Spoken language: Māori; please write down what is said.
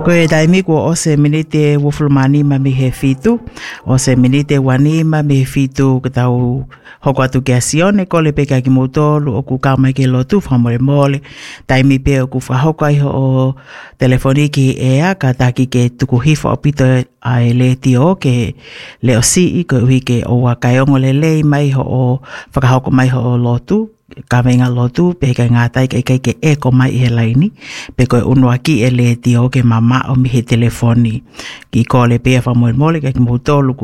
Koe taimi ko o se minite wofulmani ma mi he fitu. O se minite wani ma mi he fitu katau hoko atu ke asione ko le peka ki motolu o ku kama ke lotu whamore mole. Taimi pe o ku whahoko ai o telefoniki e a ka taki ke tuku hifo o pito ai le tio ke le o si ko ui ke o wakaiongo le lei mai ho o whakahoko mai ho o lotu. Ka venga lotu pe ka ngatai ke e ko mai he laini pe ko unua ki e le tio ke mama o mi he telefoni ki ko le pe fa mo ke mo tolu